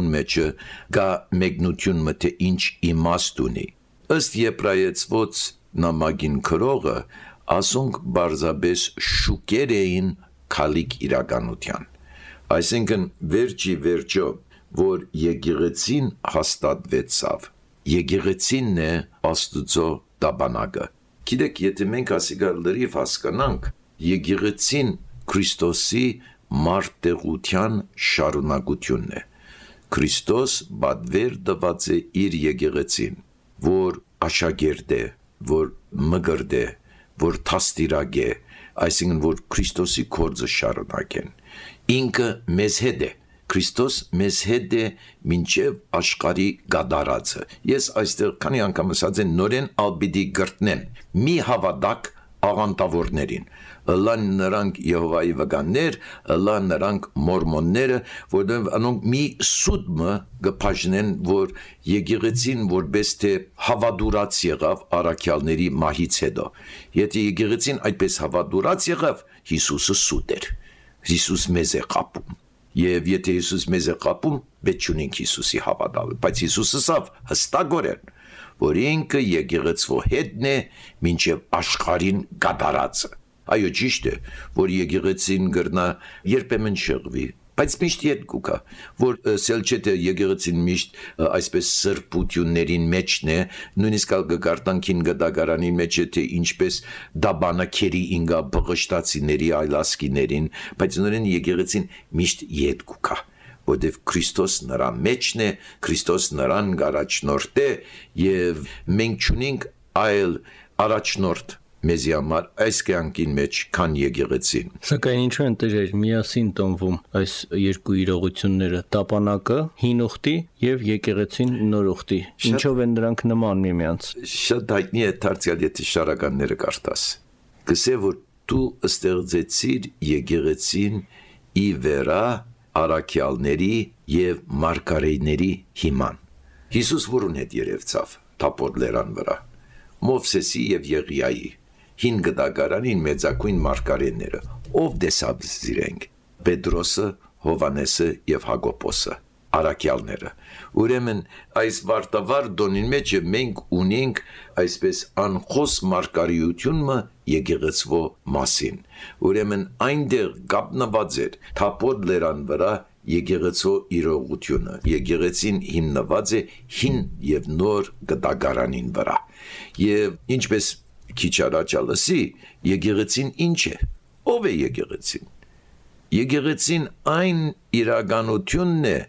մեջը գա մեկնություն մտե ինչ իմաստ ունի։ Ըստ Եբրայեցված նամակին քրողը ասոնք բարձաբես շուկեր էին քալիք իրականության։ Այսինքն վերջի վերջո, որ եկեղեցին հաստատվեցավ, եկեղեցին է Աստուծո դաբանակը։ Գիտեք, եթե մենք ասիկա լրիվ հասկանանք, եկեղեցին Քրիստոսի մարտեղության շարունակությունն է։ Քրիստոս բադվեր դված է իր եկեղեցին, որ աշակերտ է, որ մգրտ է, որ թաստիրակ է, այսինքն որ Քրիստոսի գործը շարունակեն։ Ինքը մեզ հետ է, Քրիստոս մեզ հետ է մինչև աշխարհի գադարածը։ Ես այստեղ քանի անգամ ասած եմ նորեն ալբիդի գրտնեն մի հավատակ աղանտավորներին, ըլլան նրանք Եհովայի վկաններ, ըլլան նրանք մորմոնները, որտեղ անոնք մի սուդմը գփաժնեն, որ եկեղեցին որպես թե հավատուրած եղավ առաքյալների մահից հետո։ Եթե եկեղեցին այդպես հավատուրած եղավ, Հիսուսը սուտ էր։ Հիսուս մեզ է կապում։ Եվ եթե Հիսուս մեզ է կապում, պետք չունենք Հիսուսի հավատալ, բայց Հիսուսը ասավ հստակորեն, որ ինքը եկեղեցվո հետն է մինչև աշխարհին գադարածը։ Այո, ճիշտ է, որ եկեղեցին գրնա երբեմն շեղվի, բայց միշտ ետ կուկա, որ սել չէ թե եկեղեցին միշտ այսպես սրբություններին մեջն է, նույնիսկ գարտանքին գդագարանին մեջ է թե ինչպես դաբանը քերի ինգա բղշտացիների այլասկիներին, բայց նորեն եկեղեցին միշտ ետ կուկա, որտև Քրիստոս նրա մեջն է, Քրիստոս նրան առաջնորդ է եւ մենք չունենք այլ առաջնորդ մեզի համար այս կյանքին մեջ քան եկեղեցին։ Սակայն ինչու են տերեր միասին տոնվում այս երկու իրողությունները՝ տապանակը, հին ուխտի եւ եկեղեցին նոր ուխտի։ Ինչով են նրանք նման միմյանց։ Շատ հայտնի է դարձյալ եթե շարականները կարդաս։ Գսե որ դու ստեղծեցիր եկեղեցին ի վերա առաքյալների եւ մարգարեների հիման։ Հիսուս որուն հետ երևցավ Թափոր լերան վրա։ Մովսեսի եւ Եղիայի հին գդագարանին մեծակույն մարգարեները, ով դեսավ զիրենք, Պետրոսը, Հովանեսը եւ Հակոբոսը, առաքյալները։ Ուրեմն այս վարտավար դոնին մեջ մենք ունենք այսպես անխոս մարգարեությունը եկեղեցվո մասին։ Ուրեմն այնտեղ գապնված էր Թափոր լերան վրա եկեղեցու իրողությունը։ Եկեղեցին հիմնված է հին եւ նոր գդագարանին վրա։ Եվ ինչպես քիչ առաջալսի, եկեղեցին ինչ է։ Ով է եկեղեցին։ Եկեղեցին այն իրականությունն է,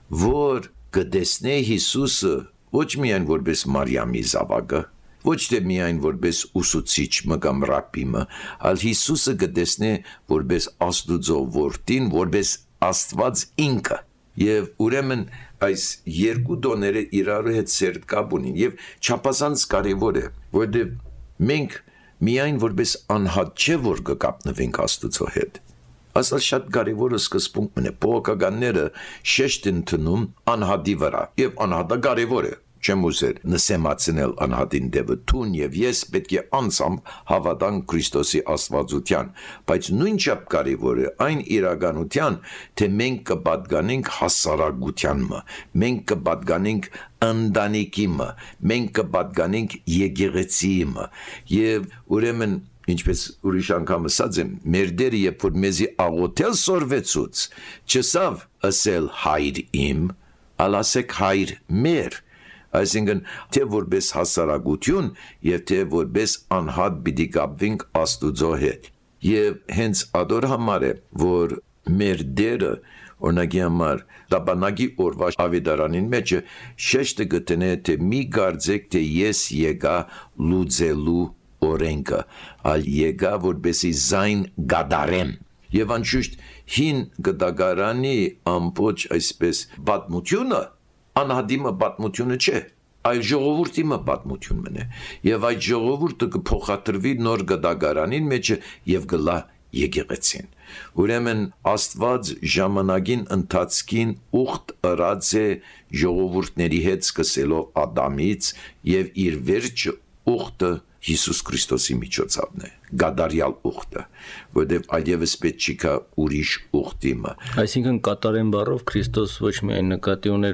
որ կտեսնե Հիսուսը ոչ միայն որպես Մարիամի զավակը, ոչ թե միայն որպես ուսուցիչ կամ ռաբբիմը, այլ Հիսուսը կտեսնե որպես Աստուծո որդին, որպես Աստված ինքը։ Եվ ուրեմն այս երկու դոները իրար հետ սերտ կապ ունին եւ չափազանց կարեւոր է, որովհետեւ մենք միայն որպես անհատ չէ որ կկապնվենք Աստծո հետ։ Ասալ շատ կարևոր սկզբունքն է, բողոքականները շեշտ են տնում անհատի վրա, եւ անհատը կարևոր է, չեմ ուզել նսեմացնել անհատին դեպը, թուն եւ ես պետք է անցամբ հավատանք Քրիստոսի աստվածության, բայց նույնչափ կարևոր է այն իրականության, թե մենք կպատկանենք հասարակությանը, մենք կպատկանենք ընտանիքիմը, մենք կպատկանենք եկեղեցիիմը, եւ ուրեմն ինչպես ուրիշ անգամ ասած եմ, մեր դերը երբ որ մեզի աղոթել սորվեցուց, չսավ ասել հայր իմ, այլ ասեք հայր մեր, այսինքն թե որպես հասարակություն եւ թե որպես անհատ պիտի կապվենք Աստուծո հետ։ Եվ հենց ադոր համար է, որ մեր դերը օրինակի համար դաբանագի օրվա ավետարանին մեջ շեշտը գտնե թե մի գարձեք թե ես եկա լուծելու օրենքը, այլ եկա որպեսի զայն գադարեմ։ Եվ անշուշտ հին գդագարանի ամբողջ այսպես պատմությունը անհադիմը պատմությունը չէ, այլ ժողովուրդի պատմությունն է։ Եվ այդ ժողովուրդը կփոխադրվի նոր գդագարանին մեջ եւ գլա եկեղեցին։ Ուրեմն Աստված ժամանակին ընթացքին ուխտ ըրած է ժողովուրդների հետ սկսելով Ադամից եւ իր վերջը ուխտը Հիսուս Քրիստոսի միջոցավն է, գադարյալ ուխտը, որտեվ այլևս պետք չի կա ուրիշ ուխտիմը։ Այսինքն կատարեն բառով Քրիստոս ոչ միայն նկատի ուներ